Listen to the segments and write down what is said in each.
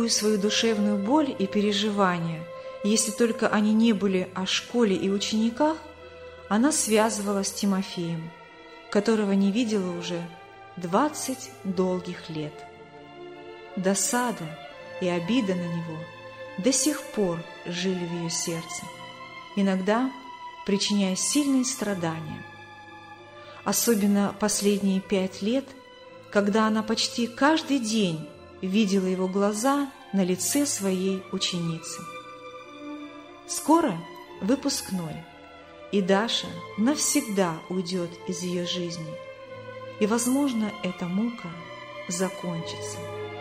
любую свою душевную боль и переживания, если только они не были о школе и учениках, она связывала с Тимофеем, которого не видела уже 20 долгих лет. Досада и обида на него до сих пор жили в ее сердце, иногда причиняя сильные страдания. Особенно последние 5 лет, когда она почти каждый день видела его глаза на лице своей ученицы. Скоро выпускной, и Даша навсегда уйдет из ее жизни, и, возможно, эта мука закончится.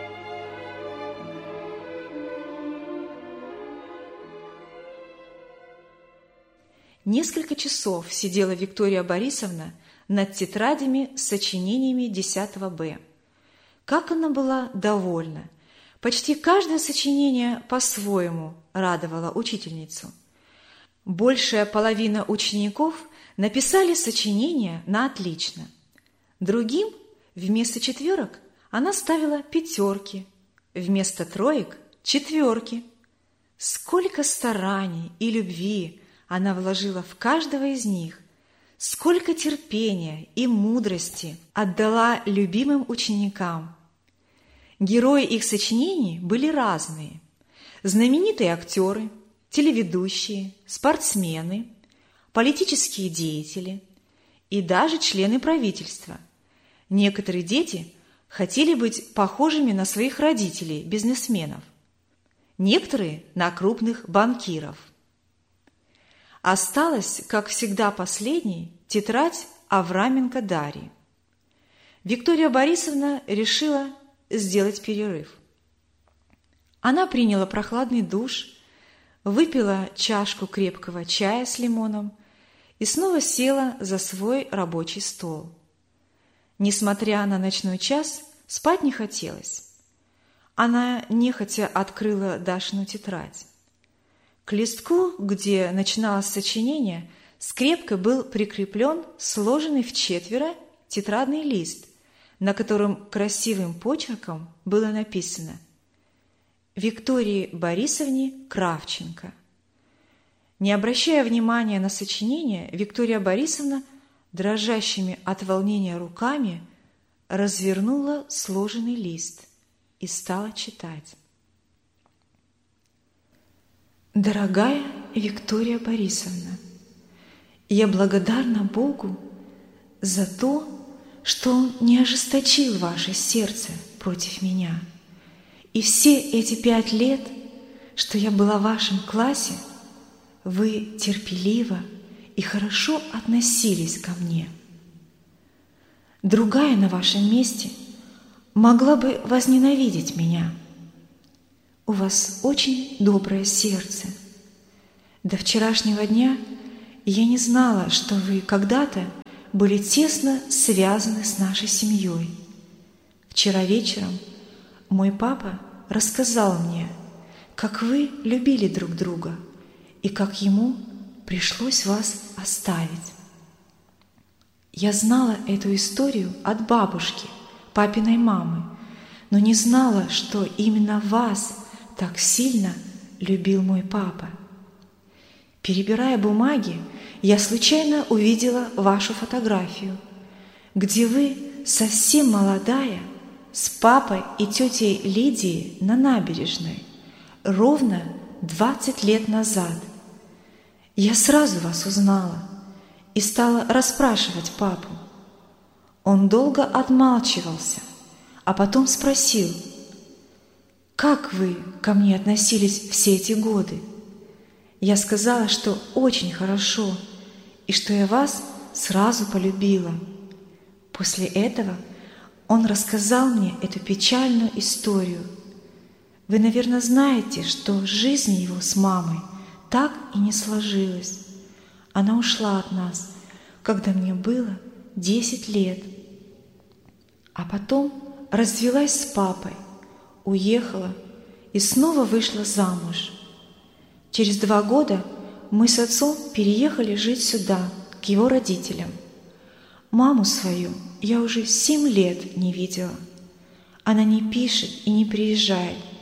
Несколько часов сидела Виктория Борисовна над тетрадями с сочинениями 10 Б. Как она была довольна! Почти каждое сочинение по-своему радовало учительницу. Большая половина учеников написали сочинения на отлично. Другим вместо 4 она ставила 5, вместо 3 – 4. Сколько стараний и любви она вложила в каждого из них, сколько терпения и мудрости отдала любимым ученикам. Герои их сочинений были разные: знаменитые актеры, телеведущие, спортсмены, политические деятели и даже члены правительства. Некоторые дети хотели быть похожими на своих родителей, бизнесменов, некоторые – на крупных банкиров. Осталась, как всегда, последней тетрадь Авраменко Дарьи. Виктория Борисовна решила сделать перерыв. Она приняла прохладный душ, выпила чашку крепкого чая с лимоном и снова села за свой рабочий стол. Несмотря на ночной час, спать не хотелось. Она нехотя открыла Дашину тетрадь. К листку, где начиналось сочинение, скрепкой был прикреплен сложенный в 4 тетрадный лист, на котором красивым почерком было написано: Виктории Борисовне Кравченко. Не обращая внимания на сочинение, Виктория Борисовна дрожащими от волнения руками развернула сложенный лист и стала читать. «Дорогая Виктория Борисовна, я благодарна Богу за то, что Он не ожесточил ваше сердце против меня. И все эти 5 лет, что я была в вашем классе, вы терпеливо и хорошо относились ко мне. Другая на вашем месте могла бы возненавидеть меня. У вас очень доброе сердце. До вчерашнего дня я не знала, что вы когда-то были тесно связаны с нашей семьей. Вчера вечером мой папа рассказал мне, как вы любили друг друга и как ему пришлось вас оставить. Я знала эту историю от бабушки, папиной мамы, но не знала, что именно вас так сильно любил мой папа. Перебирая бумаги, я случайно увидела вашу фотографию, где вы, совсем молодая, с папой и тетей Лидией на набережной, ровно 20 лет назад. Я сразу вас узнала и стала расспрашивать папу. Он долго отмалчивался, а потом спросил: «Как вы ко мне относились все эти годы?» Я сказала, что очень хорошо и что я вас сразу полюбила. После этого он рассказал мне эту печальную историю. Вы, наверное, знаете, что жизнь его с мамой так и не сложилась. Она ушла от нас, когда мне было 10 лет. А потом развелась с папой, уехала и снова вышла замуж. Через 2 года мы с отцом переехали жить сюда, к его родителям. Маму свою я уже 7 лет не видела. Она не пишет и не приезжает.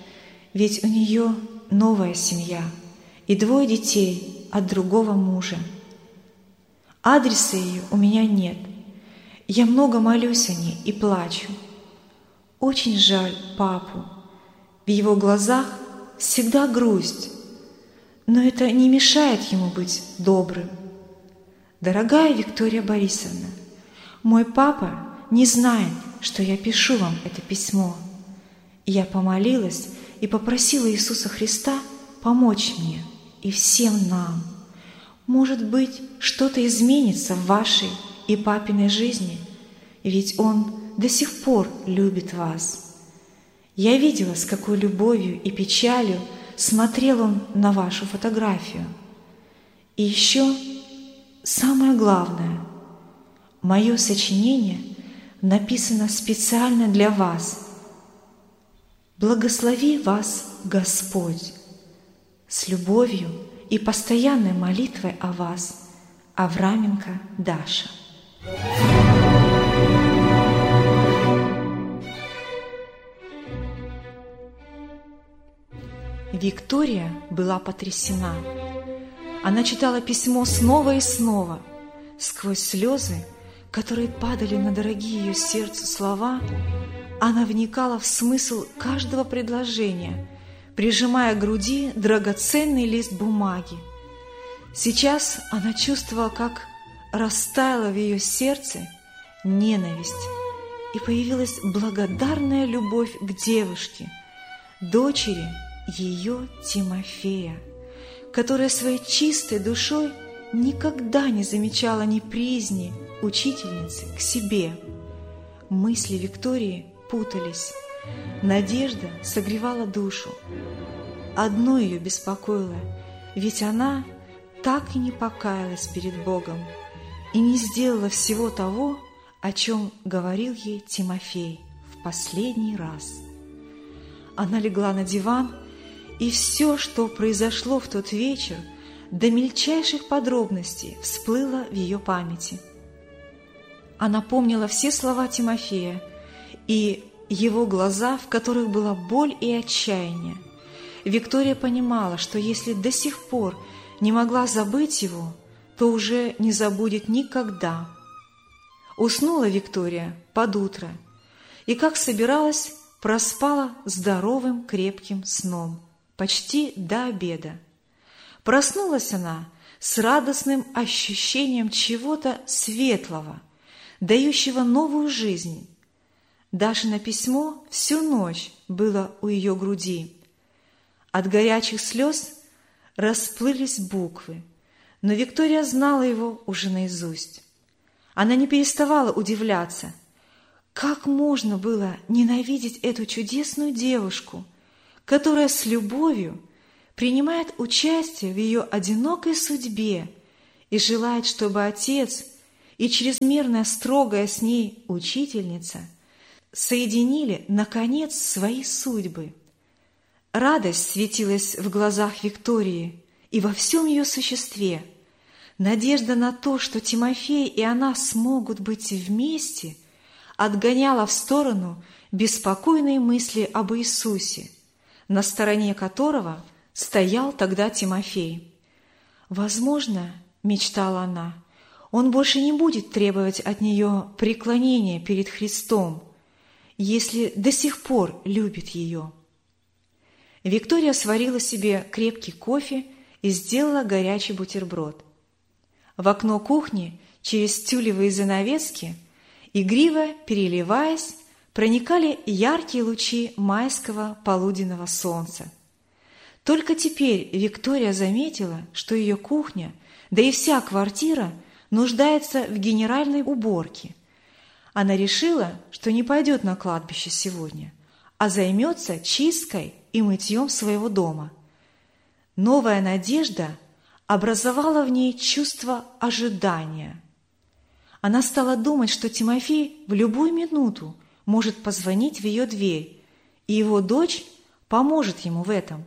ведь у нее новая семья и 2 детей от другого мужа. Адреса ее у меня нет. Я много молюсь о ней и плачу. Очень жаль папу. В его глазах всегда грусть, но это не мешает ему быть добрым. Дорогая Виктория Борисовна, мой папа не знает, что я пишу вам это письмо. Я помолилась и попросила Иисуса Христа помочь мне и всем нам. Может быть, что-то изменится в вашей и папиной жизни, ведь Он до сих пор любит вас. Я видела, с какой любовью и печалью смотрел Он на вашу фотографию. И еще самое главное, мое сочинение написано специально для вас. Благослови вас Господь! С любовью и постоянной молитвой о вас, Авраменко Даша. Виктория была потрясена. Она читала письмо снова и снова. Сквозь слезы, которые падали на дорогие ее сердцу слова, она вникала в смысл каждого предложения, прижимая к груди драгоценный лист бумаги. Сейчас она чувствовала, как растаяла в ее сердце ненависть, и появилась благодарная любовь к девушке, дочери ее Тимофея, которая своей чистой душой никогда не замечала неприязни учительницы к себе. Мысли Виктории путались, надежда согревала душу. Одно ее беспокоило, ведь она так и не покаялась перед Богом и не сделала всего того, о чем говорил ей Тимофей в последний раз. Она легла на диван, и все, что произошло в тот вечер, до мельчайших подробностей всплыло в ее памяти. Она помнила все слова Тимофея и его глаза, в которых была боль и отчаяние. Виктория понимала, что если до сих пор не могла забыть его, то уже не забудет никогда. Уснула Виктория под утро и, как собиралась, проспала здоровым крепким сном почти до обеда. Проснулась она с радостным ощущением чего-то светлого, дающего новую жизнь. Дашино письмо всю ночь было у ее груди. От горячих слез расплылись буквы, но Виктория знала его уже наизусть. Она не переставала удивляться, как можно было ненавидеть эту чудесную девушку, которая с любовью принимает участие в ее одинокой судьбе и желает, чтобы отец и чрезмерно строгая с ней учительница соединили, наконец, свои судьбы. Радость светилась в глазах Виктории и во всем ее существе. Надежда на то, что Тимофей и она смогут быть вместе, отгоняла в сторону беспокойные мысли об Иисусе, на стороне которого стоял тогда Тимофей. «Возможно, — мечтала она, — он больше не будет требовать от нее преклонения перед Христом, если до сих пор любит ее». Виктория сварила себе крепкий кофе и сделала горячий бутерброд. В окно кухни через тюлевые занавески, игриво переливаясь, проникали яркие лучи майского полуденного солнца. Только теперь Виктория заметила, что ее кухня, да и вся квартира, нуждается в генеральной уборке. Она решила, что не пойдет на кладбище сегодня, а займется чисткой и мытьем своего дома. Новая надежда образовала в ней чувство ожидания. Она стала думать, что Тимофей в любую минуту может позвонить в ее дверь, и его дочь поможет ему в этом.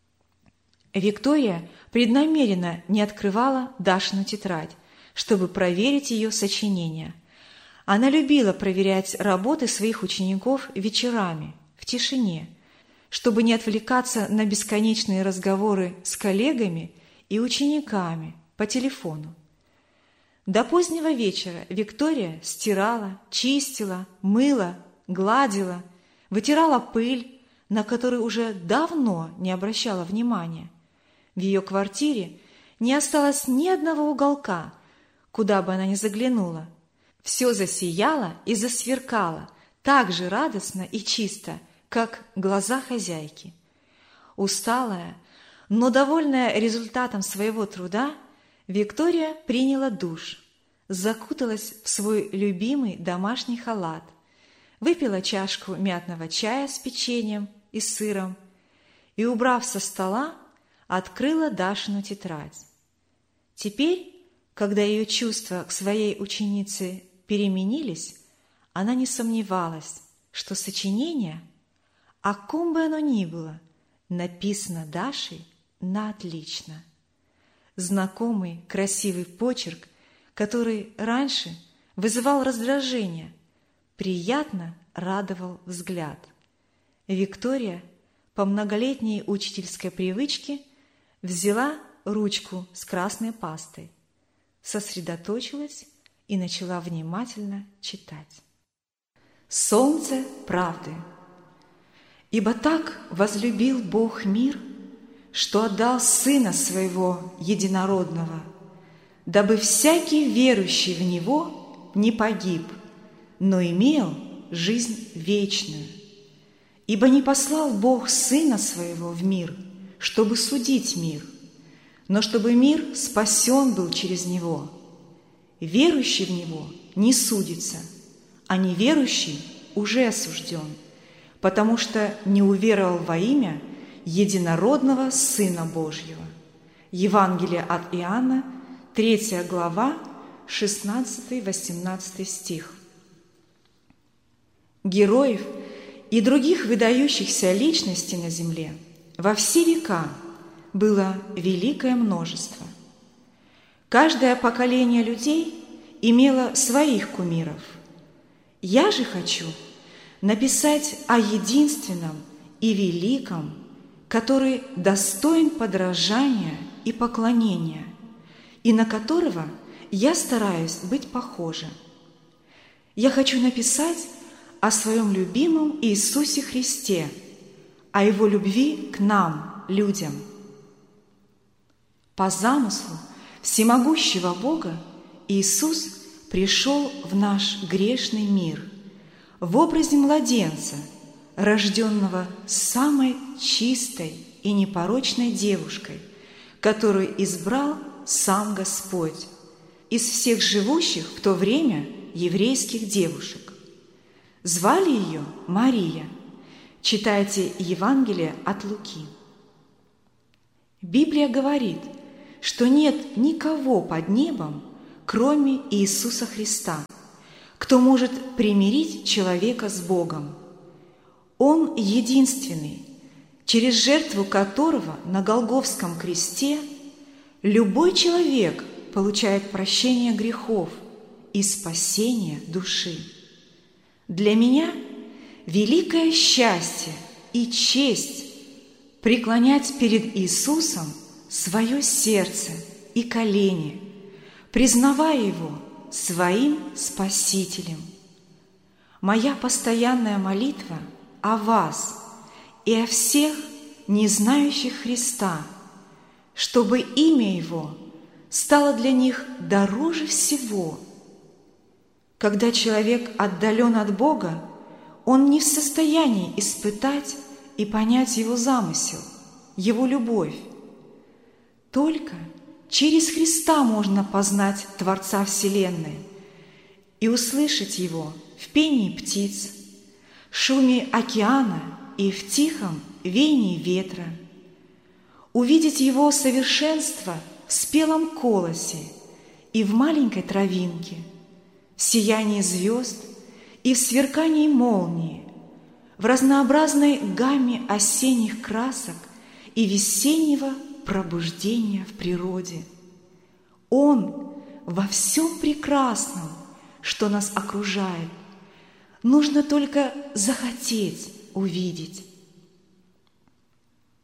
Виктория преднамеренно не открывала Дашину тетрадь, чтобы проверить ее сочинения. Она любила проверять работы своих учеников вечерами, в тишине, чтобы не отвлекаться на бесконечные разговоры с коллегами и учениками по телефону. До позднего вечера Виктория стирала, чистила, мыла, гладила, вытирала пыль, на которую уже давно не обращала внимания. В ее квартире не осталось ни одного уголка, куда бы она ни заглянула. Все засияло и засверкало так же радостно и чисто, как глаза хозяйки. Усталая, но довольная результатом своего труда, Виктория приняла душ, закуталась в свой любимый домашний халат, выпила чашку мятного чая с печеньем и сыром и, убрав со стола, открыла Дашину тетрадь. Теперь, когда ее чувства к своей ученице переменились, она не сомневалась, что сочинение, о ком бы оно ни было, написано Дашей на отлично. Знакомый красивый почерк, который раньше вызывал раздражение, приятно радовал взгляд. Виктория по многолетней учительской привычке взяла ручку с красной пастой, сосредоточилась и начала внимательно читать. Солнце правды. Ибо так возлюбил Бог мир, что отдал Сына Своего Единородного, дабы всякий верующий в Него не погиб, но имел жизнь вечную. Ибо не послал Бог Сына Своего в мир, чтобы судить мир, но чтобы мир спасен был через Него. Верующий в Него не судится, а неверующий уже осужден, потому что не уверовал во имя Единородного Сына Божьего. Евангелие от Иоанна, 3 глава, 16-18 стих. Героев и других выдающихся личностей на земле во все века было великое множество. Каждое поколение людей имело своих кумиров. Я же хочу написать о единственном и великом, который достоин подражания и поклонения, и на которого я стараюсь быть похожа. Я хочу написать о своем любимом Иисусе Христе, о Его любви к нам, людям. По замыслу всемогущего Бога Иисус пришел в наш грешный мир в образе младенца, рожденного самой чистой и непорочной девушкой, которую избрал сам Господь из всех живущих в то время еврейских девушек. Звали ее Мария. Читайте Евангелие от Луки. Библия говорит, что нет никого под небом, кроме Иисуса Христа, кто может примирить человека с Богом. Он единственный, через жертву которого на Голгофском кресте любой человек получает прощение грехов и спасение души. Для меня великое счастье и честь преклонять перед Иисусом свое сердце и колени, признавая Его своим Спасителем. Моя постоянная молитва о вас и о всех, не знающих Христа, чтобы имя Его стало для них дороже всего. Когда человек отдален от Бога, он не в состоянии испытать и понять Его замысел, Его любовь. Только через Христа можно познать Творца Вселенной и услышать Его в пении птиц, шуме океана и в тихом веянии ветра, увидеть Его совершенство в спелом колосе и в маленькой травинке, в сиянии звезд и в сверкании молнии, в разнообразной гамме осенних красок и весеннего пробуждения в природе. Он во всем прекрасном, что нас окружает. Нужно только захотеть увидеть.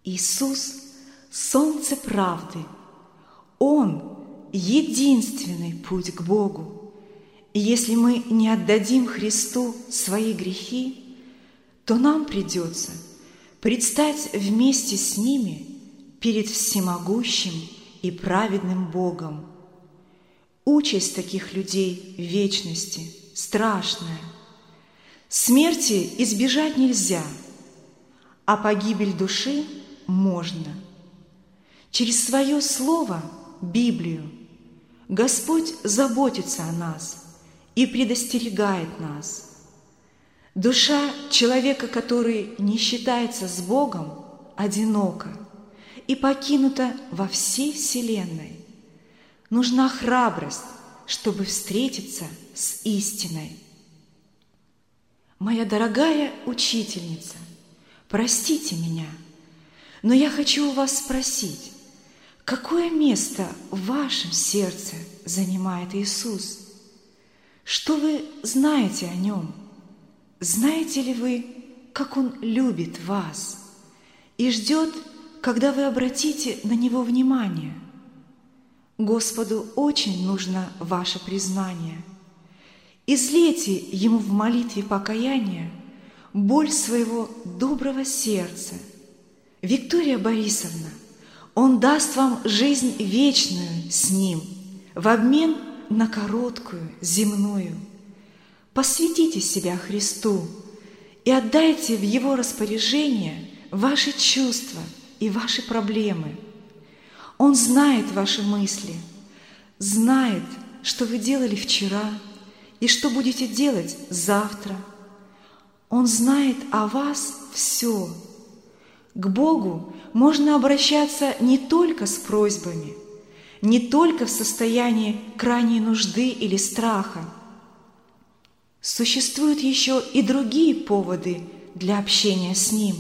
Иисус – солнце правды. Он – единственный путь к Богу. И если мы не отдадим Христу свои грехи, то нам придется предстать вместе с ними перед всемогущим и праведным Богом. Участь таких людей в вечности страшная. Смерти избежать нельзя, а погибель души можно. Через свое Слово, Библию, Господь заботится о нас и предостерегает нас. Душа человека, который не считается с Богом, одинока и покинута во всей вселенной. Нужна храбрость, чтобы встретиться с истиной. Моя дорогая учительница, простите меня, но я хочу у вас спросить, какое место в вашем сердце занимает Иисус? Что вы знаете о Нем? Знаете ли вы, как Он любит вас и ждет, когда вы обратите на Него внимание? Господу очень нужно ваше признание. Излейте Ему в молитве покаяния боль своего доброго сердца. Виктория Борисовна, Он даст вам жизнь вечную с Ним в обмен на короткую земную. Посвятите себя Христу и отдайте в Его распоряжение ваши чувства и ваши проблемы. Он знает ваши мысли, знает, что вы делали вчера и что будете делать завтра. Он знает о вас все. К Богу можно обращаться не только с просьбами, не только в состоянии крайней нужды или страха. Существуют еще и другие поводы для общения с Ним.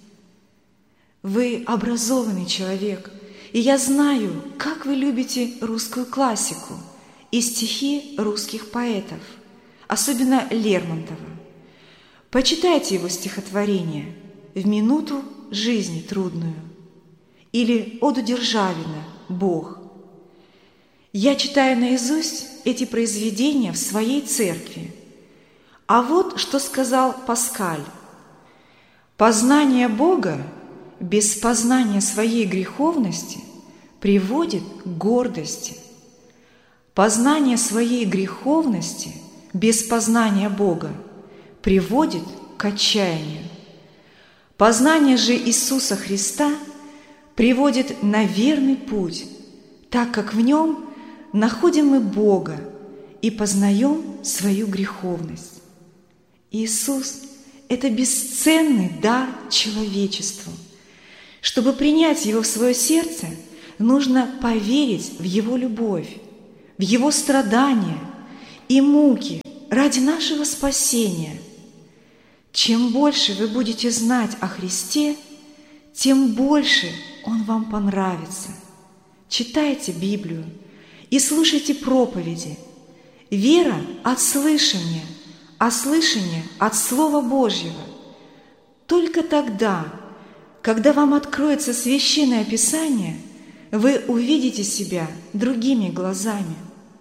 Вы образованный человек, и я знаю, как вы любите русскую классику и стихи русских поэтов, особенно Лермонтова. Почитайте его стихотворение «В минуту жизни трудную» или «Оду Державина «Бог». Я читаю наизусть эти произведения в своей церкви. А вот что сказал Паскаль. «Познание Бога без познания своей греховности приводит к гордости. Познание своей греховности без познания Бога приводит к отчаянию. Познание же Иисуса Христа приводит на верный путь, так как в Нем находим мы Бога и познаем свою греховность. Иисус – это бесценный дар человечеству. Чтобы принять Его в свое сердце, нужно поверить в Его любовь, в Его страдания и муки ради нашего спасения. Чем больше вы будете знать о Христе, тем больше Он вам понравится. Читайте Библию и слушайте проповеди. Вера от слышания, а слышание от Слова Божьего. Только тогда, когда вам откроется Священное Писание, вы увидите себя другими глазами.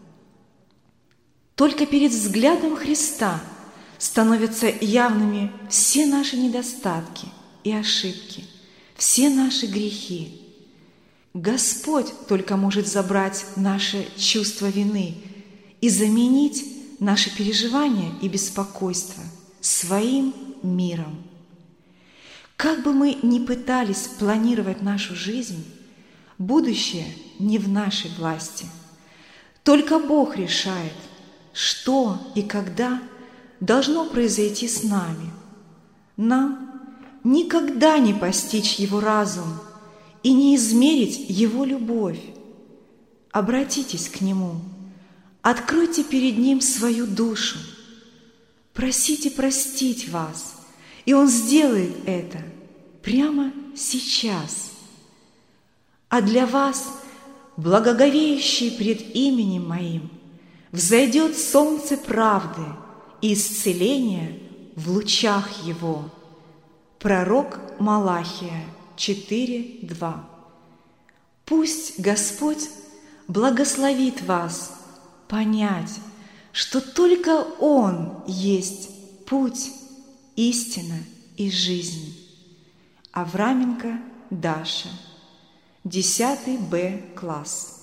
Только перед взглядом Христа становятся явными все наши недостатки и ошибки, все наши грехи. Господь только может забрать наше чувство вины и заменить наши переживания и беспокойства своим миром. Как бы мы ни пытались планировать нашу жизнь, будущее не в нашей власти. Только Бог решает, что и когда должно произойти с нами. Нам никогда не постичь Его разум и не измерить Его любовь. Обратитесь к Нему, откройте перед Ним свою душу, просите простить вас, и Он сделает это прямо сейчас. А для вас, благоговеющие пред именем Моим, взойдет солнце правды и исцеления в лучах Его. Пророк Малахия, 4:2. Пусть Господь благословит вас понять, что только Он есть путь, истина и жизнь. Авраменко Даша, 10 Б класс.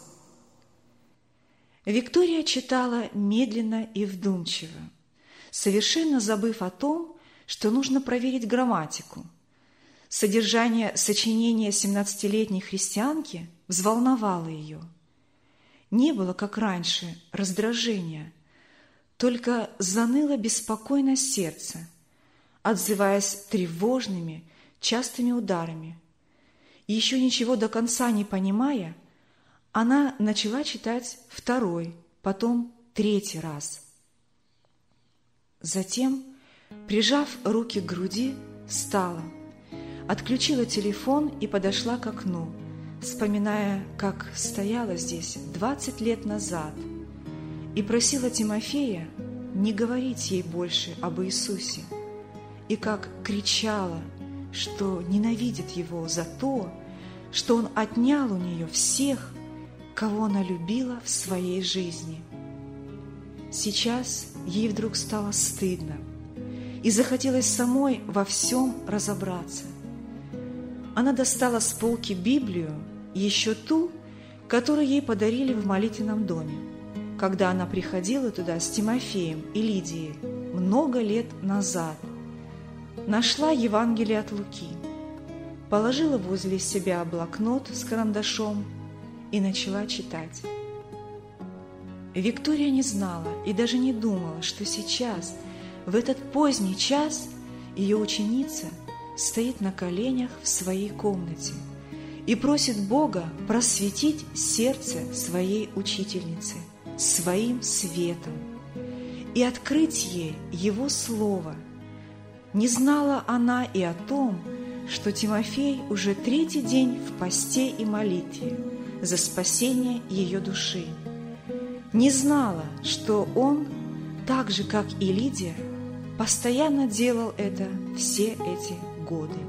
Виктория читала медленно и вдумчиво, совершенно забыв о том, что нужно проверить грамматику. Содержание сочинения 17-летней христианки взволновало ее. Не было, как раньше, раздражения, только заныло беспокойно сердце, отзываясь тревожными, частыми ударами. Еще ничего до конца не понимая, она начала читать 2-й, потом 3-й раз. Затем, прижав руки к груди, встала, отключила телефон и подошла к окну, вспоминая, как стояла здесь 20 лет назад и просила Тимофея не говорить ей больше об Иисусе, и как кричала, что ненавидит его за то, что он отнял у нее всех, кого она любила в своей жизни. Сейчас ей вдруг стало стыдно, и захотелось самой во всем разобраться. Она достала с полки Библию, еще ту, которую ей подарили в молитвенном доме, когда она приходила туда с Тимофеем и Лидией много лет назад. Нашла Евангелие от Луки, положила возле себя блокнот с карандашом и начала читать. Виктория не знала и даже не думала, что сейчас, в этот поздний час, ее ученица стоит на коленях в своей комнате и просит Бога просветить сердце своей учительницы своим светом и открыть ей Его Слово. Не знала она и о том, что Тимофей уже 3-й день в посте и молитве за спасение ее души. Не знала, что он, так же, как и Лидия, постоянно делал это все эти годы.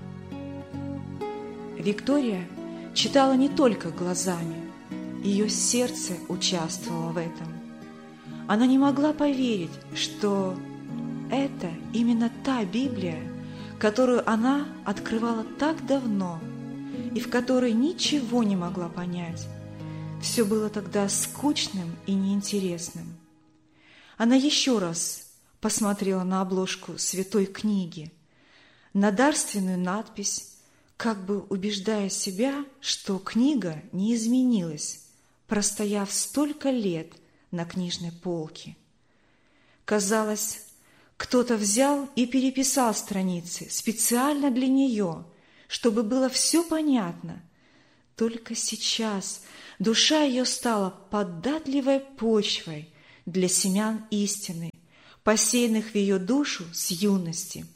Виктория читала не только глазами, ее сердце участвовало в этом. Она не могла поверить, что это именно та Библия, которую она открывала так давно и в которой ничего не могла понять. Все было тогда скучным и неинтересным. Она еще раз посмотрела на обложку святой книги, на дарственную надпись, как бы убеждая себя, что книга не изменилась, простояв столько лет на книжной полке. Казалось, кто-то взял и переписал страницы специально для нее, чтобы было все понятно. Только сейчас душа ее стала податливой почвой для семян истины, посеянных в ее душу с юности.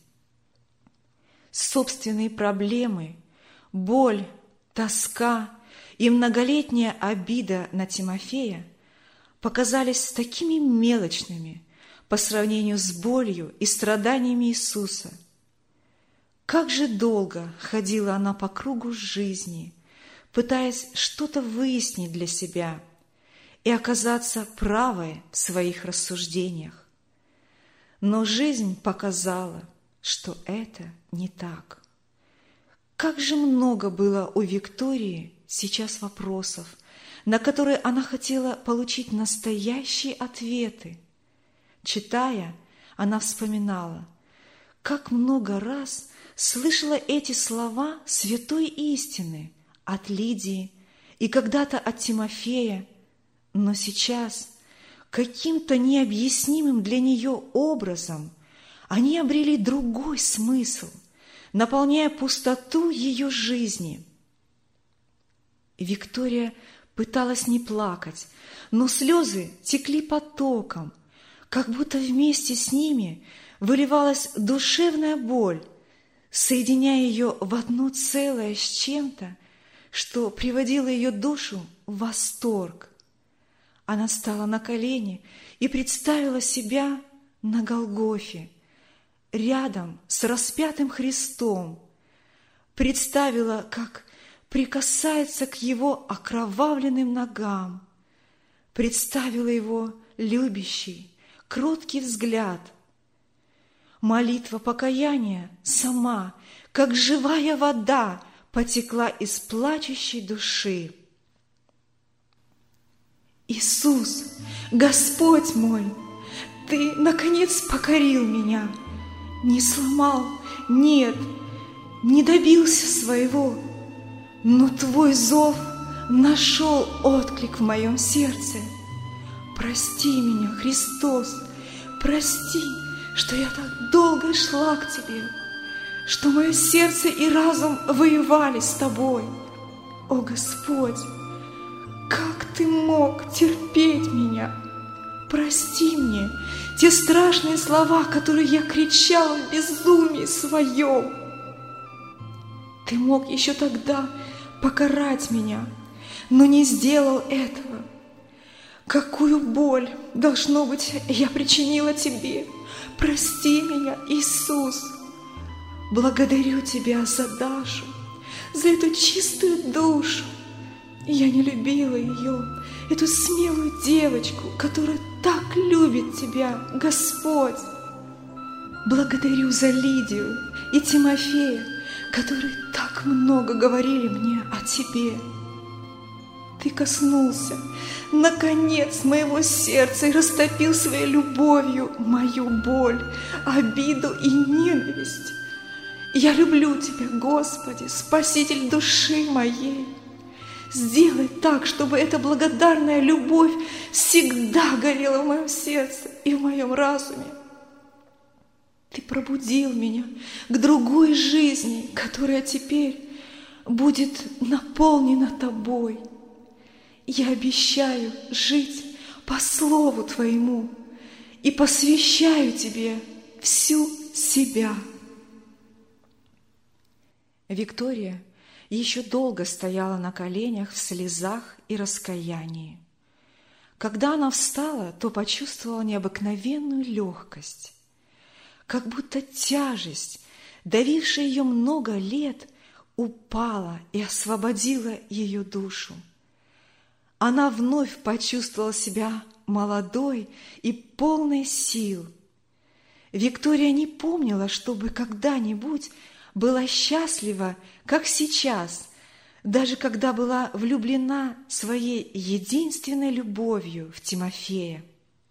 Собственные проблемы, боль, тоска и многолетняя обида на Тимофея показались такими мелочными по сравнению с болью и страданиями Иисуса. Как же долго ходила она по кругу жизни, пытаясь что-то выяснить для себя и оказаться правой в своих рассуждениях. Но жизнь показала, что это не так. Как же много было у Виктории сейчас вопросов, на которые она хотела получить настоящие ответы. Читая, она вспоминала, как много раз слышала эти слова святой истины от Лидии и когда-то от Тимофея, но сейчас каким-то необъяснимым для нее образом они обрели другой смысл, наполняя пустоту ее жизни. Виктория пыталась не плакать, но слезы текли потоком, как будто вместе с ними выливалась душевная боль, соединяя ее в одно целое с чем-то, что приводило ее душу в восторг. Она стала на колени и представила себя на Голгофе, рядом с распятым Христом, представила, как прикасается к его окровавленным ногам, представила его любящий, кроткий взгляд. Молитва покаяния сама, как живая вода, потекла из плачущей души. Иисус, Господь мой, Ты, наконец, покорил меня, не сломал, нет, не добился своего, но Твой зов нашел отклик в моем сердце. Прости меня, Христос, прости, что я так долго шла к Тебе, что мое сердце и разум воевали с Тобой. О, Господь, как Ты мог терпеть меня? Прости мне те страшные слова, которые я кричала в безумии своем. Ты мог еще тогда покарать меня, но не сделал этого. Какую боль, должно быть, я причинила Тебе. Прости меня, Иисус. Благодарю Тебя за Дашу, за эту чистую душу. Я не любила ее, эту смелую девочку, которая так любит Тебя, Господь. Благодарю за Лидию и Тимофея, которые так много говорили мне о Тебе. Ты коснулся, наконец, моего сердца и растопил своей любовью мою боль, обиду и ненависть. Я люблю Тебя, Господи, Спаситель души моей. Сделай так, чтобы эта благодарная любовь всегда горела в моем сердце и в моем разуме. Ты пробудил меня к другой жизни, которая теперь будет наполнена Тобой. Я обещаю жить по Слову Твоему и посвящаю Тебе всю себя. Виктория еще долго стояла на коленях в слезах и раскаянии. Когда она встала, то почувствовала необыкновенную легкость, как будто тяжесть, давившая ее много лет, упала и освободила ее душу. Она вновь почувствовала себя молодой и полной сил. Виктория не помнила, чтобы когда-нибудь была счастлива, как сейчас, даже когда была влюблена своей единственной любовью в Тимофея.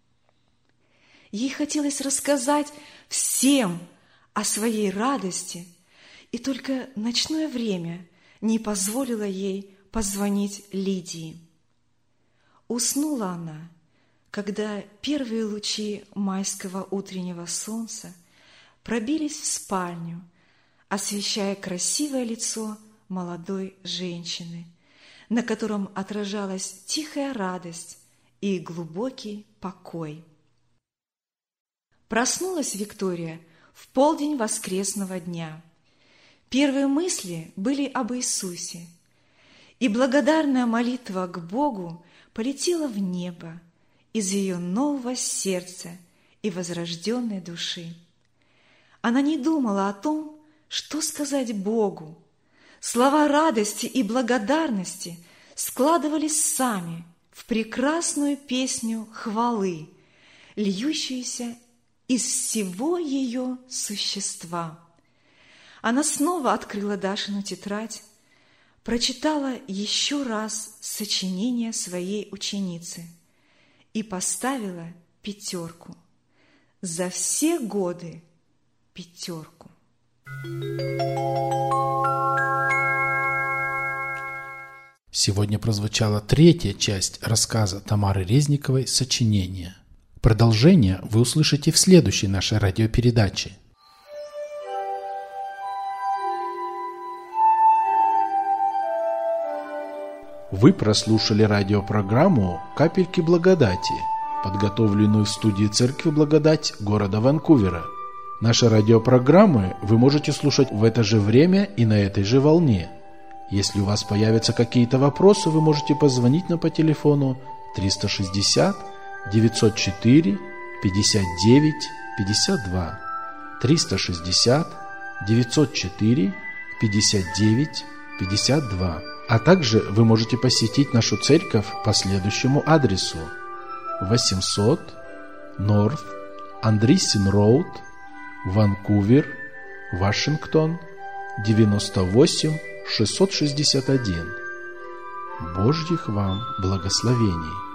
Ей хотелось рассказать всем о своей радости, и только ночное время не позволило ей позвонить Лидии. Уснула она, когда первые лучи майского утреннего солнца пробились в спальню, освещая красивое лицо молодой женщины, на котором отражалась тихая радость и глубокий покой. Проснулась Виктория в полдень воскресного дня. Первые мысли были об Иисусе, и благодарная молитва к Богу полетела в небо из ее нового сердца и возрожденной души. Она не думала о том, что сказать Богу. Слова радости и благодарности складывались сами в прекрасную песню хвалы, льющуюся из всего ее существа. Она снова открыла Дашину тетрадь, прочитала еще раз сочинение своей ученицы и поставила 5. За все годы 5. Сегодня прозвучала 3-я часть рассказа Тамары Резниковой «Сочинение». Продолжение вы услышите в следующей нашей радиопередаче. Вы прослушали радиопрограмму «Капельки благодати», подготовленную в студии Церкви Благодать города Ванкувера. Наши радиопрограммы вы можете слушать в это же время и на этой же волне. Если у вас появятся какие-то вопросы, вы можете позвонить нам по телефону 360 904 59 52 360 904 59 52. А также вы можете посетить нашу церковь по следующему адресу: 800 North Andreessen Road, Ванкувер, Вашингтон, 98661. Божьих вам благословений!